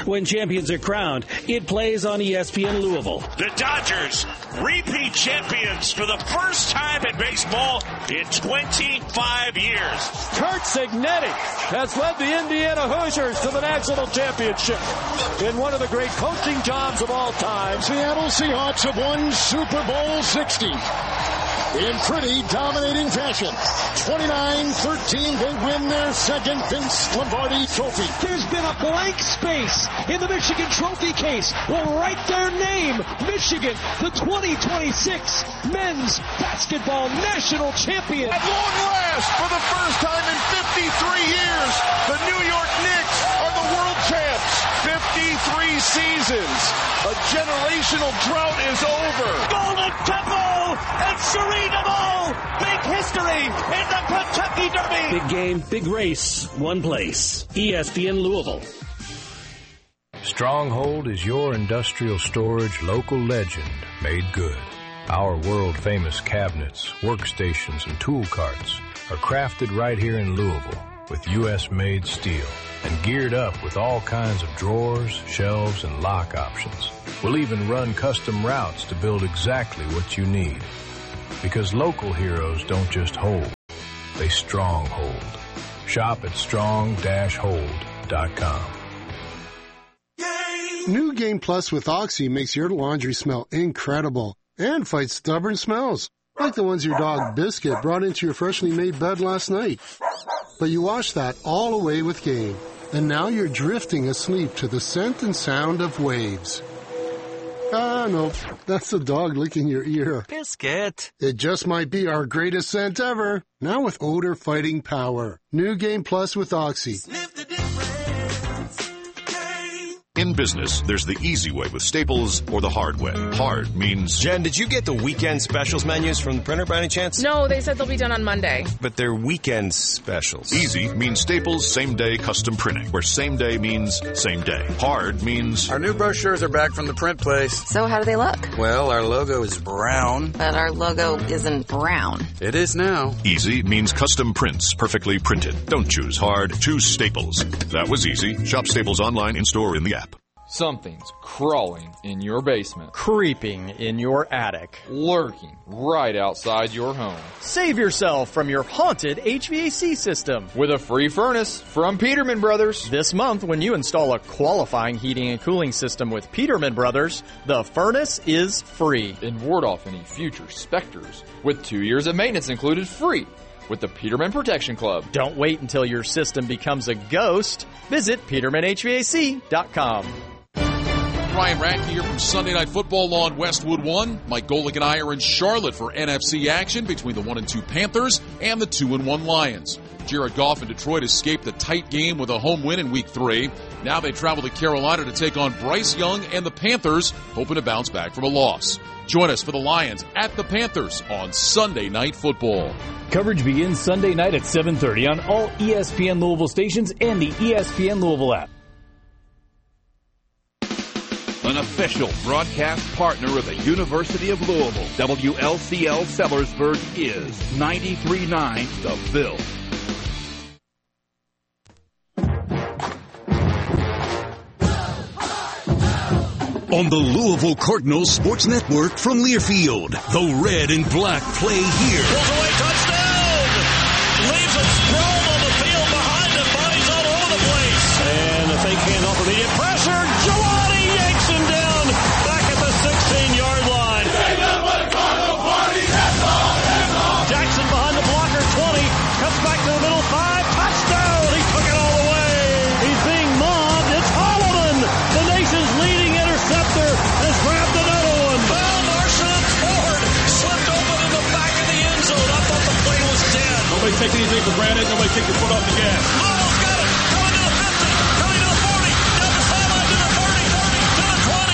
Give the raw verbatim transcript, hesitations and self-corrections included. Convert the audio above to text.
When champions are crowned, it plays on E S P N Louisville. The Dodgers, repeat champions for the first time in baseball in twenty-five years. Kurt Cignetti has led the Indiana Hoosiers to the national championship in one of the great coaching jobs of all time. Seattle Seahawks have won Super Bowl sixty in pretty dominating fashion. twenty-nine thirteen, they win their second Vince Lombardi trophy. There's been a blank space in the Michigan trophy case. We'll write their name, Michigan, the twenty twenty-six men's basketball national champion. At long last, for the first time in fifty-three years, the New York Knicks are the world champs. fifty-three seasons. A generational drought is over. Golden Temple and Serena Ball make history in the Kentucky Derby. Big game, big race, one place. E S P N Louisville. Stronghold is your industrial storage local legend made good. Our world-famous cabinets, workstations, and tool carts are crafted right here in Louisville with U S-made steel and geared up with all kinds of drawers, shelves, and lock options. We'll even run custom routes to build exactly what you need. Because local heroes don't just hold, they stronghold. Shop at strong dash hold dot com. New Game Plus with Oxy makes your laundry smell incredible and fights stubborn smells, like the ones your dog Biscuit brought into your freshly made bed last night. But you wash that all away with Game, and now you're drifting asleep to the scent and sound of waves. Ah, no, that's the dog licking your ear. Biscuit. It just might be our greatest scent ever. Now with odor-fighting power. New Game Plus with Oxy. In business, there's the easy way with Staples or the hard way. Hard means... Jen, did you get the weekend specials menus from the printer by any chance? No, they said they'll be done on Monday. But they're weekend specials. Easy means Staples same-day custom printing, where same day means same day. Hard means... Our new brochures are back from the print place. So how do they look? Well, our logo is brown. But our logo isn't brown. It is now. Easy means custom prints, perfectly printed. Don't choose hard, choose Staples. That was easy. Shop Staples online, in-store, in the app. Something's crawling in your basement. Creeping in your attic. Lurking right outside your home. Save yourself from your haunted H V A C system with a free furnace from Peterman Brothers. This month, when you install a qualifying heating and cooling system with Peterman Brothers, the furnace is free. And ward off any future specters with two years of maintenance included free with the Peterman Protection Club. Don't wait until your system becomes a ghost. Visit Peterman H V A C dot com. Ryan Radke here from Sunday Night Football on Westwood One. Mike Golick and I are in Charlotte for N F C action between the one and two Panthers and the two and one Lions. Jared Goff and Detroit escaped the tight game with a home win in week three. Now they travel to Carolina to take on Bryce Young and the Panthers, hoping to bounce back from a loss. Join us for the Lions at the Panthers on Sunday Night Football. Coverage begins Sunday night at seven thirty on all E S P N Louisville stations and the E S P N Louisville app. An official broadcast partner of the University of Louisville, W L C L Sellersburg is ninety-three point nine The Ville. On the Louisville Cardinals Sports Network from Learfield, the red and black play here. Pulls away, touchdown! Leaves him sprawled on the field behind him, bodies all over the place. And a fake handoff, immediate pressure. Giovanni yanks him down back at the sixteen-yard line. Jackson behind the blocker, twenty, cuts back to the middle, five, touchdown! He took it all the way. He's being mobbed. It's Holloman, the nation's leading interceptor, has grabbed another one. Well, Marshall Ford slipped open in the back of the end zone. I thought the play was dead. Nobody take anything for granted. Nobody take your foot off the gas. Oh!